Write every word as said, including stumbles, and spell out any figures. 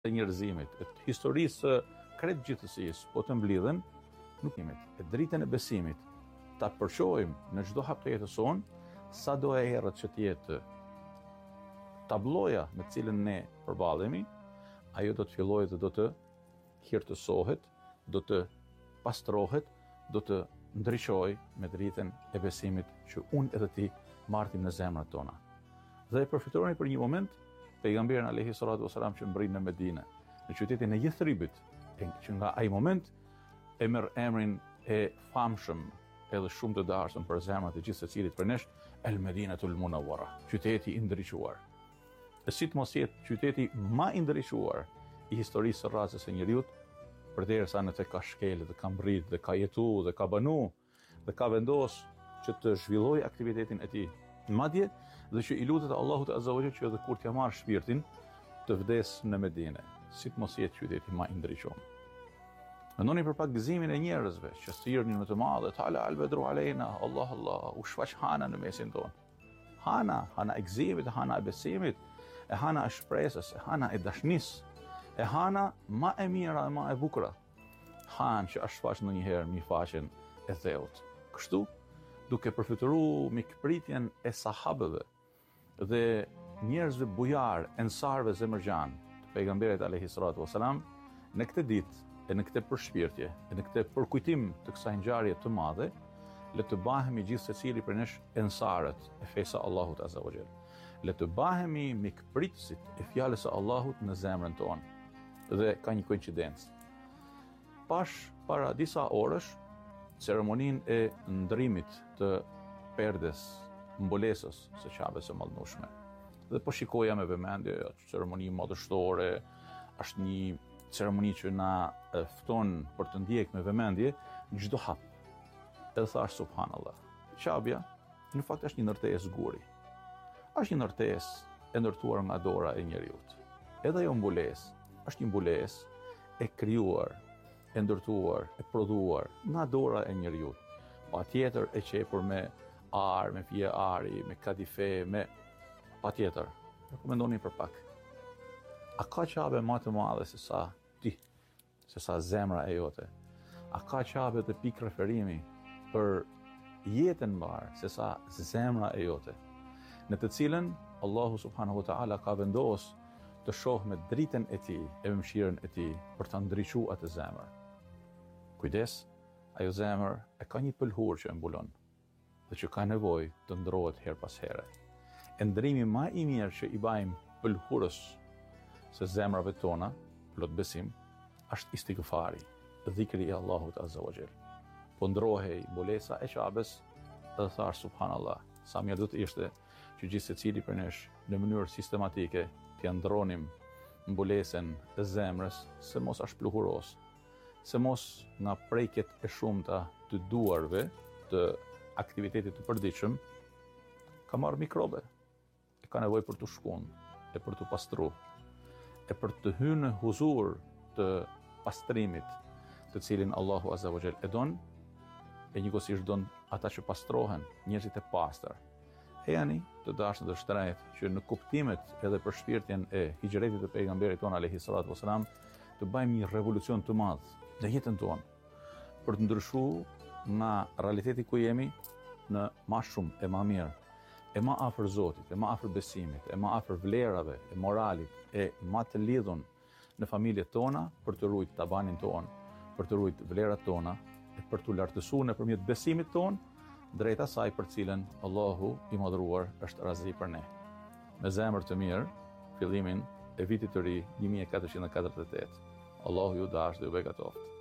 e njerëzimit, e të historisë së kretë gjithësisë, po të mblidhen, nuk imit, e dritën e besimit, ta përqojmë në çdo hap të jetës sonë, sa do e herët që të jetë tabloja me cilën ne përballemi, ajo do të fillojë dhe do të hirtësohet, do të pastrohet, do të ndriçojë me dritën e besimit që unë edhe ti martim në zemrat tona. Dhe e përfitojmë për një moment pejgamberin alayhi salatu wasalam që mbrin në Medinë, në qytetin e Yathribit, që nga ai moment e merr emrin e famshëm edhe shumë të dashur për zemrat e gjithë secilit për nesh, El Medinatul Munawwara, qyteti i ndriçuar. E si të mos jetë qyteti më i ndriçuar i historisë së racës së njerëzit, përderisa në të ka shkelë dhe ka mbrit dhe ka jetu dhe ka banu dhe ka vendos që të zhvilloj aktivitetin e tij. Madje dhe që i lutet Allahut Azza wa Jalla që edhe kur t'ja marrë shpirtin të vdes në Medinë, si të mos jetë qyteti më i ndriçuar. Mendoni për pak gëzimin e njerëzve që thirrnin më të madhe, Tala al-Badru alejna, Allah Allah, u shfaq hana në mesin tonë. Hana, hana e gëzimit, hana e besimit, e hana e shpresës, e hana e dashnisë, e hana ma e mira e ma e bukura. Hanë që është shfaq në njëherë mi faqen e dheut. Kështu, duke përfituar mikpritjen e sahabëve dhe njerëzve bujar, ensarve zemërgjan të pejgamberit alayhi salatu wasalam, në këtë ditë e në këtë përshpirtje, e në këtë përkujtim të kësaj ngjarje të madhe, le të bahemi gjithë secili për nesh ensarët e fesa Allahut Azza wa Jalla. Le të bahemi mikpritësit e fjalës së Allahut në zemrën tonë. Dhe ka një koincidencë. Pash para disa orësh, ceremoninë e ndrimit të perdes mbulesës së Qabes së Mallnueshme. Dhe po shikoja me vëmendje atë ceremoni madhështore, është një ceremoni që na fton për të ndjek me vëmendje çdo hap. Edhe thash subhanallah. Qabja në fakt është një ndërtesë guri. Është një ndërtesë e ndërtuar nga dora e njerëzit. Edhe ajo mbulesë është një mbulesë e krijuar, e ndërtuar, e prodhuar nga dora e njerëzit. Patjetër e qepur me ar, me fije ari, me kadife, me patjetër. Rekomendoni për pak. A ka qabe më të madhe se sa ti, se sa zemra e jote? A ka qabe të pikë referimi për jetën mbar se sa zemra e jote, në të cilën Allahu subhanahu wa taala ka vendosur të shoh me dritën e tij e me mëshirën e tij për ta ndriçuar atë zemër. Kujdes, ajo zemër e ka një pëlhur që e mbulon dhe që ka nevojë të ndrohet her pas here. E ndrimi më i mirë që i bajmë pëlhurës së zemrave tona, plot besim, është istighfari, dhikri i Allahut Azza wa Jalla. Po ndrohej mbulesa e Qabes dhe thash subhanallah, sa mirë do të ishte që gjithë secili për nesh në mënyrë sistematike t'ia ndronim mbulesën e zemrës, se mos është pluhuros, se mos nga prejket e shumta të duarve të aktivitetit të përditshëm ka marrë mikrobe, e ka nevojë për të shkuar, e për të pastruar, e për të hyrë në huzur të pastrimit, të cilin Allahu Azza wa Jall e don, e njëkohësisht don ata që pastrohen, njerëzit e pastër. E janë të dashur dhe shtrejt që në kuptimet edhe për shpirtjen e hijretit të pejgamberit ton alayhi salatu wasalam të bëjmë një revolucion të madh në jetën tonë për të ndryshuar nga realiteti ku jemi në më shumë e më mirë, e më afër Zotit, e më afër besimit, e më afër vlerave, e moralit, e më të lidhun në familjet tona për të ruajtur tabanin ton, për të ruajtur vlerat tona e për të lartësuar nëpërmjet besimit ton drejt asaj për cilën Allahu i madhruar është razi për ne. Me zemër të mirë, fillimin e vitit të ri një mijë e katërqind e katërdhjetë e tetë. Allahu ju dashë dhe ju begatoft.